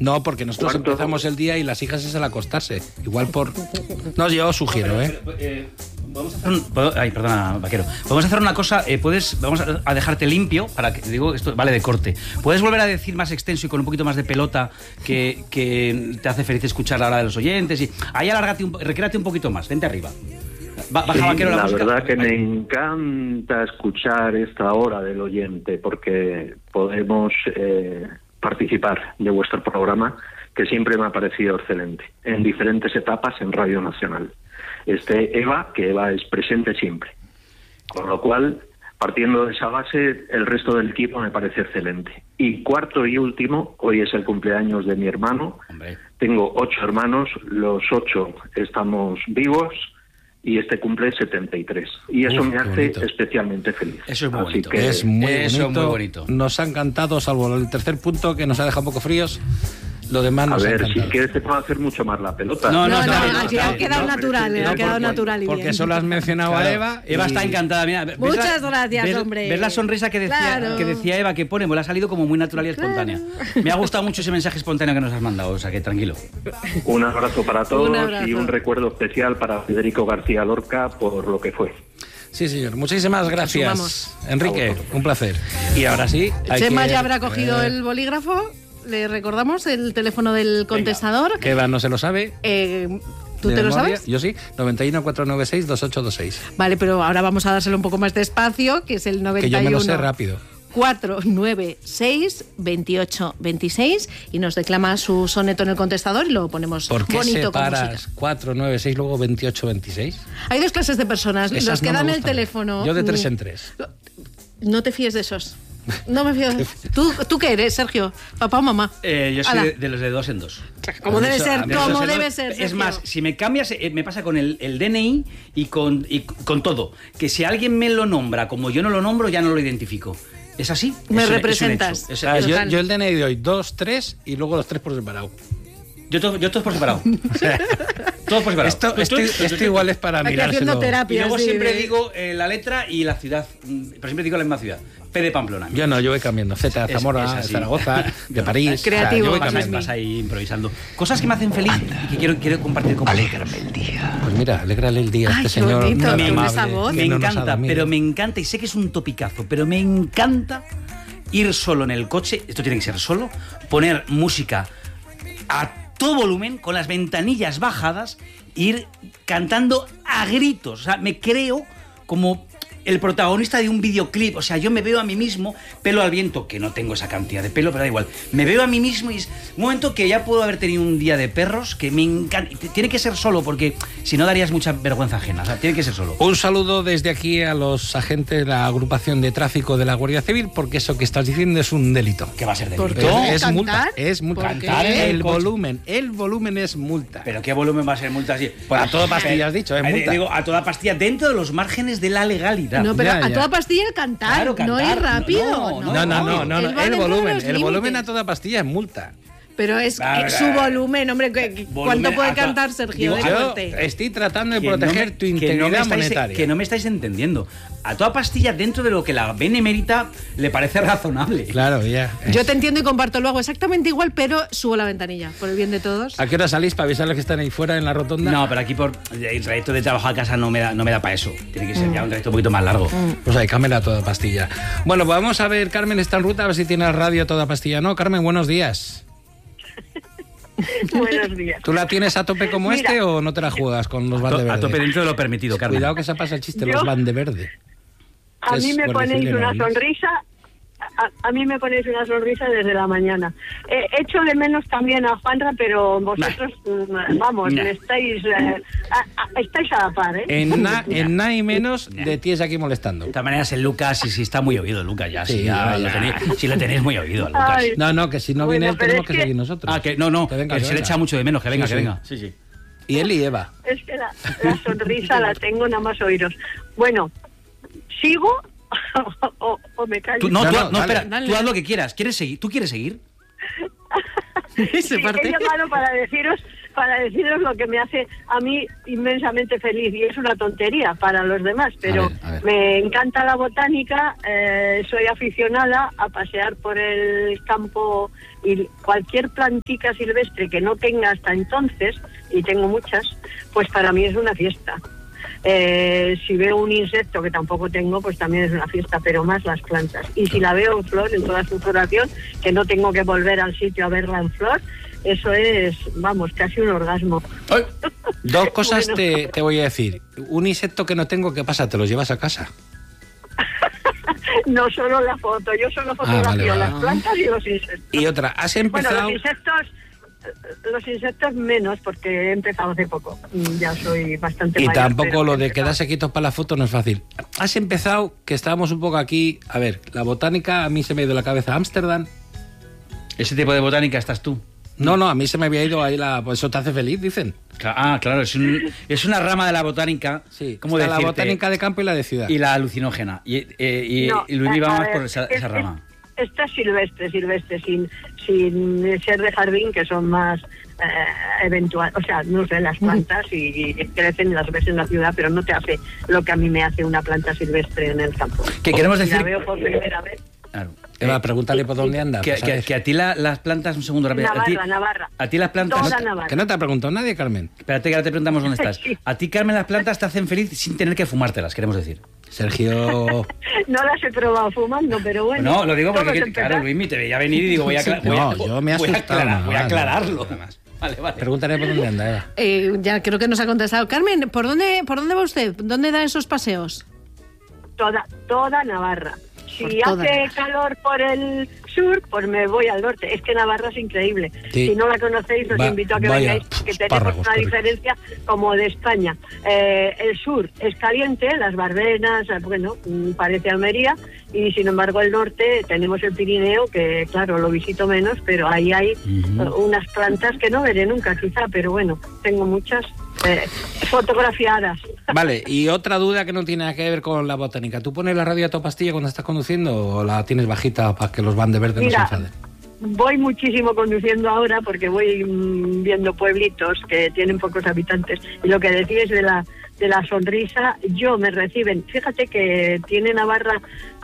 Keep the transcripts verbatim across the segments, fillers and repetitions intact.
No, porque nosotros Cuarto. empezamos el día y las hijas es al acostarse. Igual por... No, yo sugiero, ¿eh? eh Vamos a hacer un... Ay, perdona, vaquero. Vamos a hacer una cosa, eh, puedes, vamos a dejarte limpio, para que, digo, esto vale de corte. ¿Puedes volver a decir más extenso y con un poquito más de pelota que, que te hace feliz escuchar la hora de los oyentes? Y ahí alárgate, un, recréate un poquito más, vente arriba. Baja, sí, vaquero, la, la música. verdad que me encanta escuchar esta hora del oyente, porque podemos eh, participar de vuestro programa, que siempre me ha parecido excelente, en diferentes etapas en Radio Nacional. Este Eva, que Eva es presente siempre. Con lo cual, partiendo de esa base, el resto del equipo me parece excelente. Y cuarto y último, hoy es el cumpleaños de mi hermano. Hombre. Tengo ocho hermanos, los ocho estamos vivos y este cumple setenta y tres. Y eso Uf, me hace bonito. especialmente feliz. Eso es muy Así bonito. que Es muy Eso es bonito. muy bonito. Nos ha encantado, salvo el tercer punto que nos ha dejado un poco fríos. Lo demás a nos ha ver, si encantado. quieres te puedo hacer mucho más la pelota. No, No, no, está bien, ha está ha bien. quedado No, natural, pero ha sí, quedado porque- natural y Porque bien. solo has mencionado a Claro. Eva. Eva y- está encantada. Mira, ¿ves Muchas la- gracias, ves- hombre. ¿Ves la sonrisa que decía, Claro. que decía Eva que pone? Pues le ha salido como muy natural y espontánea. Me ha gustado mucho ese mensaje espontáneo que nos has mandado, o sea que tranquilo. Un abrazo para todos Un abrazo. y un recuerdo especial para Federico García Lorca por lo que fue. Sí, señor. Muchísimas gracias, Sumamos. Enrique. Un placer. Y ahora sí... hay Chema que- ya habrá cogido eh, el bolígrafo. Le recordamos el teléfono del contestador. Que Eva no se lo sabe. Eh, ¿Tú de te lo memoria. sabes? Yo sí. noventa y uno, cuatrocientos noventa y seis, veintiocho veintiséis. Vale, pero ahora vamos a dárselo un poco más despacio, que es el Que noventa y yo uno. me lo sé rápido. cuatrocientos noventa y seis, veintiocho veintiséis y nos declama su soneto en el contestador y lo ponemos ¿Por qué bonito con separas música. cuatro, nueve, seis, luego veintiocho, veintiséis? Hay dos clases de personas, Esas los que no me dan el gustan. teléfono. Yo de tres mm, en tres. No te fíes de esos. No me fío. ¿Tú, ¿Tú qué eres, Sergio? ¿Papá o mamá? Eh, yo soy Ala. de, de los de dos en dos. Como debe Eso, ser, a mí los como dos en debe dos. ser, Es Sergio. más, si me cambias, eh, me pasa con el, el D N I y con, y con todo. Que si alguien me lo nombra como yo no lo nombro, ya no lo identifico. ¿Es así? Me Es un- representas. Es un hecho. Es- Ah, es- yo, total. yo el D N I de hoy, dos, tres y luego los tres por separado. yo, to- yo todos por separado. Todos por separado. Esto, Tú- esto, tú- esto igual es para Aquí mirárselo. haciendo Y terapia. luego sí, siempre de- digo eh, la letra y la ciudad. mm, Pero siempre digo la misma ciudad. P de Pamplona. Yo no, yo voy cambiando. Z de Es- Zamora, es de así. Zaragoza, de París. Creativo. yo voy Vas, cambiando. vas ahí improvisando. Cosas que me hacen feliz y que quiero, quiero compartir con Alégrame el día. Pues mira, alégrale el día a Ay, este qué señor bonito, tan con amable, esa voz. que Me no nos ha encanta, dormido. pero me encanta, y sé que es un topicazo, pero me encanta ir solo en el coche, esto tiene que ser solo, poner música a todo volumen, con las ventanillas bajadas, ir cantando a gritos. O sea, me creo como el protagonista de un videoclip. O sea, yo me veo a mí mismo, pelo al viento, que no tengo esa cantidad de pelo, pero da igual. Me veo a mí mismo y es un momento que ya puedo haber tenido un día de perros, que me encanta. Tiene que ser solo, porque si no darías mucha vergüenza ajena. O sea, tiene que ser solo. Un saludo desde aquí a los agentes de la agrupación de tráfico de la Guardia Civil, porque eso que estás diciendo es un delito. ¿Qué va a ser ¿Por delito? qué? Es, es ¿Cantar? multa, es multa. ¿Por Cantar qué? el El coche. volumen, el volumen es multa. ¿Pero qué volumen va a ser multa así? Pues a toda pastilla has dicho, es Eh, multa. Digo, a toda pastilla, dentro de los márgenes de la legalidad. No, pero Ya, a ya. toda pastilla cantar, Claro, no cantar. ir rápido. No, No, no, no, no, no, Él va el dentro de volumen, los el volumen a límites. toda pastilla es multa. Pero es Va, va, su va. volumen, hombre. ¿cu- cu- Volumen ¿Cuánto puede a toda- cantar, Sergio? Digo, de yo- Yo fuerte? estoy tratando de Que no proteger me- tu que no me integridad estáis- monetaria. Que no me estáis entendiendo. A toda pastilla, dentro de lo que la benemérita le parece razonable. Claro, ya. Yo te entiendo y comparto, lo hago exactamente igual, pero subo la ventanilla, por el bien de todos. ¿A qué hora salís para avisarles que están ahí fuera en la rotonda? No, pero aquí por el trayecto de trabajo a casa no me da, no me da para eso. Tiene que ser ya un trayecto un poquito más largo. Pues ahí, cámela a toda pastilla. Bueno, pues vamos a ver, Carmen está en ruta, a ver si tiene radio a toda pastilla. No, Carmen, buenos días. Buenos días. ¿Tú la tienes a tope como Mira. este o no te la juegas con los van de A verde? tope dentro de lo permitido, Carmen. Cuidado que se pasa el chiste, Yo- los van de verde. A Es mí me Guardia ponéis Civil en una Avilés. sonrisa, a, a mí me ponéis una sonrisa desde la mañana. Eh, echo de menos también a Juanra, pero vosotros, mm, vamos, Nah. me estáis, eh, a- a- estáis a la par, ¿eh? En nada en na y menos de ti es aquí molestando. De todas maneras, el Lucas, sí, sí está muy oído, Lucas, ya. Sí, Sí, ya, ya, lo ya. tenéis, sí lo tenéis muy oído, Lucas. Ay. No, no, que si no Bueno, viene él pero tenemos es que, que- seguir nosotros. Ah, que no, no, Que venga, que que se le venga. echa mucho de menos, que venga, Sí, que sí. venga. Sí, sí. Y él y Eva. Es que la, la sonrisa la tengo nada más oíros. Bueno, ¿sigo o, o me callo? Tú, no, No, tú, no, no, dale. espera, Dale. tú haz lo que quieras. ¿Quieres seguir? ¿Tú quieres seguir? Se Sí, parte. he llamado para deciros para deciros lo que me hace a mí inmensamente feliz, y es una tontería para los demás, pero A ver, a ver. Me encanta la botánica, eh, soy aficionada a pasear por el campo y cualquier plantica silvestre que no tenga hasta entonces, y tengo muchas, pues para mí es una fiesta. Eh, si veo un insecto que tampoco tengo, pues también es una fiesta, pero más las plantas. Y si la veo en flor, en toda su floración, que no tengo que volver al sitio a verla en flor, eso es, vamos, casi un orgasmo. Ay, dos cosas Bueno. te, te voy a decir. Un insecto que no tengo, ¿qué pasa? ¿Te los llevas a casa? No solo la foto, yo solo fotografío vale, vale. las plantas y los insectos. Y otra, has Bueno, empezado... los insectos, los insectos menos, porque he empezado hace poco. Ya soy bastante Y mayor, tampoco pero lo he de empezado. quedarse quietos para la foto no es fácil. Has empezado, que estábamos un poco aquí... A ver, la botánica a mí se me ha ido la cabeza a Ámsterdam. Ese tipo de botánica estás tú. No, no, a mí se me había ido ahí la... Pues eso te hace feliz, dicen. Cla- Ah, claro, es, un- es una rama de la botánica. Sí, ¿cómo está la decirte? botánica de campo y la de ciudad. Y la alucinógena. Y, eh, y, No, y Luis a- va a más ver, por esa, es- esa es- rama. Esta es silvestre, silvestre, sin, sin ser de jardín, que son más eh, eventual. O sea, no sé, las plantas y, y crecen y las ves en la ciudad, pero no te hace lo que a mí me hace una planta silvestre en el campo. Que queremos Si decir... la veo por primera vez. Claro. Eva, Eh, pregúntale por dónde anda. que, pues, que- ¿sabes? que a ti la- las plantas, un segundo rápido. a ti, Navarra, Navarra. a ti las plantas... Toda no te- Navarra. Que no te ha preguntado nadie, Carmen. Espérate que ahora te preguntamos dónde estás. Sí. A ti, Carmen, las plantas te hacen feliz sin tener que fumártelas, queremos decir. Sergio... No las he probado fumando, pero bueno. No, lo digo porque, todo es que- claro, empezar. Luis te veía venir y digo, voy a, acla- voy a- No, yo me he voy a asustado, aclarar- no, voy a no, aclararlo. no. Vale, vale. Pregúntale por dónde anda, Eva. Eh, ya creo que nos ha contestado. Carmen, ¿por dónde, ¿por dónde va usted? ¿Dónde da esos paseos? Toda, toda Navarra. Si Por toda hace Navarra. calor por el sur, pues me voy al norte. Es que Navarra es increíble. Sí. Si no la conocéis, os Va- invito a que vaya, vengáis, que pf, tenemos espárragos, una qué rico. diferencia como de España. Eh, el sur es caliente, las Bardenas, eh, bueno, mm, parece Almería, y sin embargo el norte tenemos el Pirineo, que claro, lo visito menos, pero ahí hay Ujú. eh, unas plantas que no veré nunca quizá, pero bueno, tengo muchas eh, fotografiadas. Vale, y otra duda que no tiene nada que ver con la botánica. ¿Tú pones la radio a toda pastilla cuando estás conduciendo o la tienes bajita para que los van de verde no se Mira, enfaden? voy muchísimo conduciendo ahora porque voy mm, viendo pueblitos que tienen pocos habitantes y lo que decías de la de la sonrisa, yo me reciben. Fíjate que tiene Navarra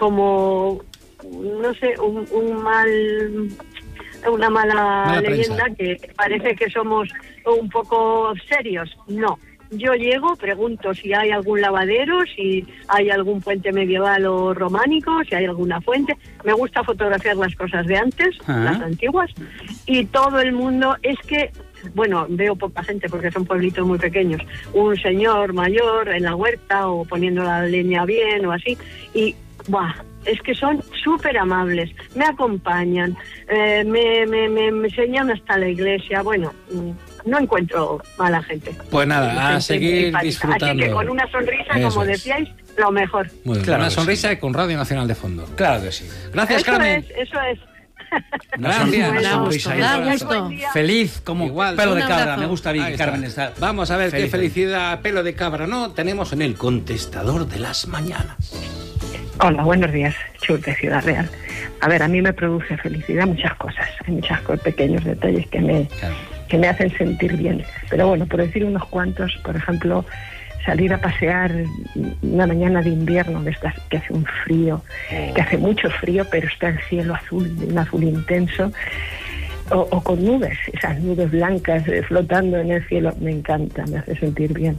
como, no sé, un, un mal... una mala, Mala leyenda, prensa. que parece que somos un poco serios. No. Yo llego, pregunto si hay algún lavadero, si hay algún puente medieval o románico, si hay alguna fuente. Me gusta fotografiar las cosas de antes, Ah. las antiguas, y todo el mundo, es que, bueno, veo poca gente porque son pueblitos muy pequeños, un señor mayor en la huerta o poniendo la leña bien o así, y ¡buah! Es que son súper amables, me acompañan, eh, me, me, me, me enseñan hasta la iglesia. Bueno, mm, no encuentro mala gente. Pues nada, a Gente seguir simpática. disfrutando. Así que con una sonrisa, Eso como es. decíais, lo mejor. Muy bien, Claro una que sonrisa y con Radio Nacional de fondo. Claro que sí. Gracias, Eso Carmen. es, eso es. Gracias. Una Da sonrisa gusto, ahí. da gusto. Buen día. Feliz como Igual. pelo de Un cabra. abrazo. Me gusta bien, Ahí está. Carmen. Está Vamos a ver feliz. qué felicidad, pelo de cabra, ¿no? Tenemos en el contestador de las mañanas. Hola, buenos días, Chur de Ciudad Real. A ver, a mí me produce felicidad muchas cosas, hay muchos pequeños detalles que me, Claro. que me hacen sentir bien. Pero bueno, por decir unos cuantos, por ejemplo, salir a pasear una mañana de invierno, de estas que hace un frío, que hace mucho frío, pero está el cielo azul, de un azul intenso, o, o con nubes, esas nubes blancas eh, flotando en el cielo, me encanta, me hace sentir bien.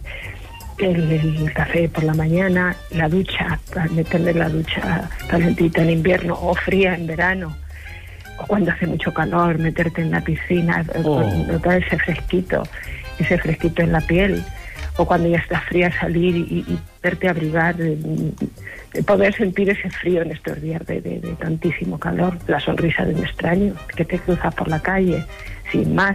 El, el café por la mañana, la ducha, para meterle la ducha calentita en invierno o fría en verano, o cuando hace mucho calor, meterte en la piscina, eh, Oh. con- notar ese fresquito, ese fresquito en la piel, o cuando ya está fría salir y, y verte abrigar, eh, eh, poder sentir ese frío en estos días de, de- de tantísimo calor, la sonrisa de un extraño que te cruza por la calle, sin más,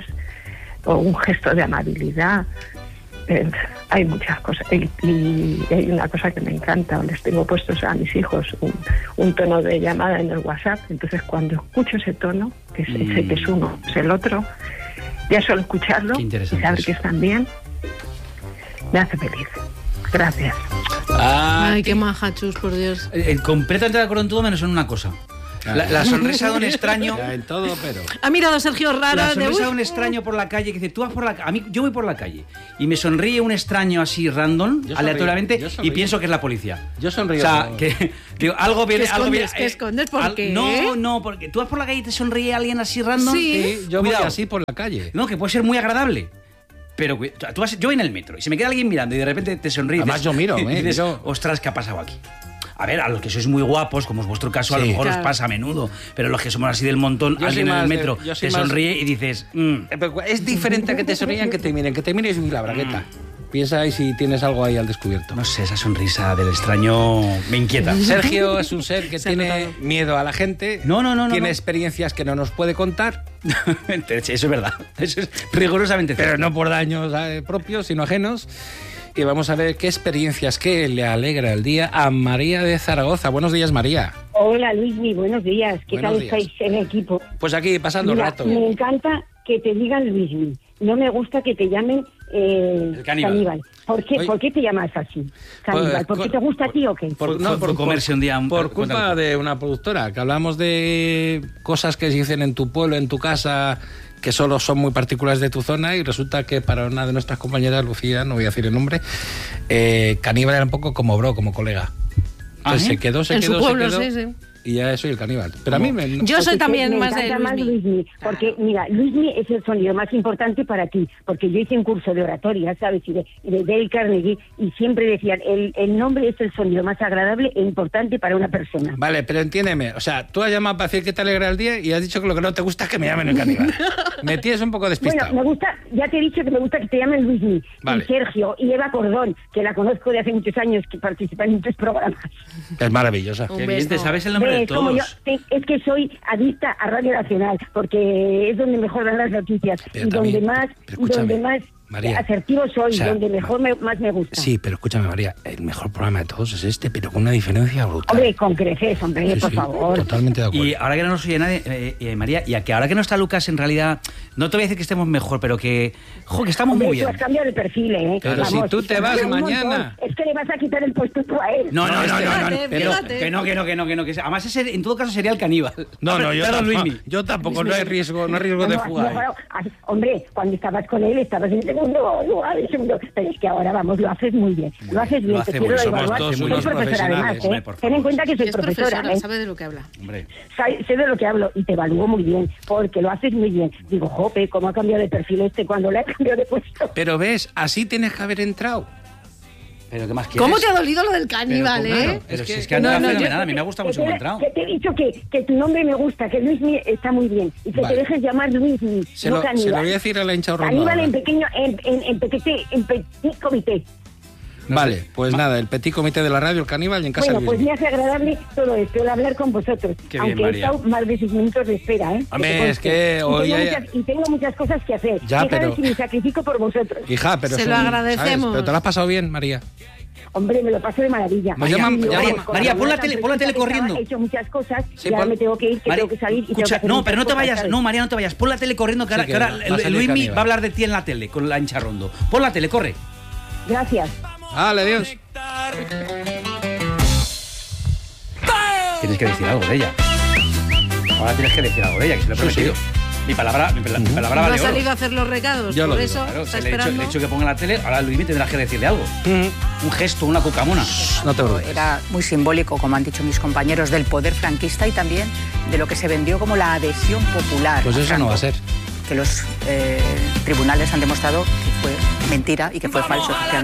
o un gesto de amabilidad. Eh, hay muchas cosas y, y hay una cosa que me encanta, les tengo puestos a mis hijos un, un tono de llamada en el WhatsApp, entonces cuando escucho ese tono, que es, Mm. ese que es uno, es el otro, ya solo escucharlo Qué y interesante saber eso. que están bien, me hace feliz. Gracias. Ah, Ay, qué maja, Chus, por Dios. Eh, eh, completamente de acuerdo en todo menos en una cosa. La, la sonrisa de un extraño. Ya, en todo, pero. Ha mirado Sergio raro. La de, sonrisa de uy, un extraño por la calle que dice, tú vas por la calle. A mí, yo voy por la calle y me sonríe un extraño así random, Yo sonrío, aleatoriamente, yo y sonrío. pienso que es la policía. Yo sonrío. O sea, como- que digo, algo viene. ¿Qué algo escondes? viene- ¿Qué escondes? ¿Por al- qué? No, no, porque tú vas por la calle y te sonríe alguien así random. Sí. Sí, yo Cuidado. voy así por la calle. No, que puede ser muy agradable. Pero cu- tú vas- yo voy en el metro y se me queda alguien mirando y de repente te sonríe. y Además, dices- yo miro, y ¿eh? dices, Yo- ostras, ¿qué ha pasado aquí? A ver, a los que sois muy guapos, como es vuestro caso, a lo Sí. mejor Claro. os pasa a menudo. Pero los que somos así del montón, Yo alguien soy en el más de- metro yo soy te más- sonríe y dices, mm, Eh, pero Es diferente a que te sonrían que te miren. Que te mires y la bragueta. Piensa ahí si tienes algo ahí al descubierto. no sé, esa sonrisa del extraño me inquieta. Sergio es un ser que Se ha tiene notado. miedo a la gente. No, no, no, no, Tiene no. experiencias que no nos puede contar, Eso es verdad. Eso es rigurosamente pero cierto. no por daños eh, propios, sino ajenos. Y vamos a ver qué experiencias que le alegra el día a María de Zaragoza. Buenos días, María. Hola Luismi, buenos días. ¿Qué Buenos tal días. estáis en equipo? Pues aquí pasando el Mira, rato. me encanta que te digan Luismi. No me gusta que te llamen eh, El caníbal. ¿Por qué, Oye. ¿Por qué te llamas así? Caníbal. Pues, ¿Por qué por- te gusta a ti o qué? Por- fue- fue comerse un día un- por culpa cuéntame. de una productora, que hablamos de cosas que se dicen en tu pueblo, en tu casa, que solo son muy particulares de tu zona, y resulta que para una de nuestras compañeras, Lucía, no voy a decir el nombre, eh, caníbal era un poco como bro, como colega. Entonces ¿Ah, sí? se quedó, se En su quedó, pueblo, se quedó, sí, sí. y ya soy el caníbal. Pero a mí me... Yo soy Porque también me más de encanta más Luismi. Luismi, porque mira, Luismi es el sonido más importante para ti, porque yo hice un curso de oratoria, ¿sabes? Y de, y de Dale Carnegie, y siempre decían, el, el nombre es el sonido más agradable e importante para una persona. Vale, pero entiéndeme, o sea, tú has llamado para decir que te alegra el día y has dicho que lo que no te gusta es que me llamen el caníbal. Me tienes un poco Bueno, despistado. me gusta, ya te he dicho que me gusta que te llamen Luismi, Vale. y Sergio, y Eva Cordón, que la conozco de hace muchos años, que participa en muchos programas. Es maravillosa. Un Qué bien, te beso. sabes el nombre de Eh, como todos. yo, te- es que soy adicta a Radio Nacional, porque es donde mejor dan las noticias, Pero y donde también- más, pero escúchame, donde más María, asertivo soy, o sea, donde mejor me, más me gusta. Sí, pero escúchame, María, el mejor programa de todos es este, pero con una diferencia brutal. Hombre, con creces, hombre, Sí, por sí, favor. totalmente de acuerdo. Y ahora que no nos oye nadie, eh, eh, María, y a que ahora que no está Lucas, en realidad, no te voy a decir que estemos mejor, pero que, jo, que estamos Hombre, muy tú bien. has cambiado de perfil, ¿eh? Pero si tú te vas un montón. mañana. Es que le vas a quitar el puesto tú a él. No, no, no, no, no, Fíjate, no, pero fíjate. que no, que no, que no, que no, que además ese en todo caso sería el caníbal. No, no, yo Perdón, tampoco, Luismi. yo tampoco, no hay riesgo, no hay riesgo de No, fuga. no, ahí. no, ah, hombre, cuando estabas con él estabas en segundo lugar, en segundo. Pero es que ahora, vamos, lo haces muy bien. Lo haces bien, Lo hace te muy quiero bien, somos evaluar. todos Soy unos profesora profesionales, además, hombre, ¿eh? por Ten en favor. cuenta que soy Es profesora, profesora, ¿eh? sabe de lo que habla. Hombre. Sé, sé de lo que hablo y te evalúo muy bien, porque lo haces muy bien. Digo, jope, ¿cómo ha cambiado de perfil este cuando le ha cambiado de puesto? Pero ves, así tienes que haber entrado. Pero ¿qué más quieres? ¿Cómo te ha dolido lo del caníbal, Pero, eh? claro, Pero Es si que- es que anda no, no, fenomenal, yo- a mí me gusta Que mucho te, cómo ha entrado. que te he dicho que, que tu nombre me gusta, que Luismi está muy bien y que Vale. te dejes llamar Luismi, Se no lo, se caníbal. lo voy a decir a la hincha Rondo Caníbal ahora. en pequeño, en, en, en, petit, en petit comité. Vale, pues nada, el petit comité de la radio, el caníbal y en casa Bueno, de pues Luismi. me hace agradable todo esto, el hablar con vosotros. Qué bien, aunque he María. estado más de seis minutos de espera, ¿eh? Hombre, Que te es conste. que y hoy tengo, hay- muchas, y tengo muchas cosas que hacer. Ya, Fíjate pero- si me sacrifico por vosotros. Hija, pero Se son- lo agradecemos. ¿sabes? Pero te lo has pasado bien, María. Hombre, me lo paso de maravilla. Nos llaman- Y luego, María, con María, la pon la tan tele- pon la tele precisa que estaba, corriendo. He hecho muchas cosas Sí, y ahora pon- me tengo que ir, que María, tengo que salir y tengo que escucha, hacer no, muchas pero no te cosas, vayas, ¿sabes? no, María, no te vayas. Pon la tele corriendo, que ahora, Sí, que que ahora va a el- salir Luismi caníbal. va a hablar de ti en la tele, con la hincha Rondo. Pon la tele, corre. Gracias. Vale, adiós. Tienes que decir algo de ella. Ahora tienes que decir algo de ella, que se lo he Sí, sí. prometido. Mi palabra, mi, pala- mi palabra No ha vale oro. salido a hacer los recados, Ya lo por digo, eso Claro, está si le he, hecho, esperando. le he hecho que ponga la tele, ahora Luismi tendrás que decirle algo. Mm, Un gesto, una cucamona. No te preocupes. Era muy simbólico, como han dicho mis compañeros, del poder franquista y también de lo que se vendió como la adhesión popular. Pues a eso no va a Franco, ser. Que los eh, tribunales han demostrado que fue mentira y que fue falso. efectivamente.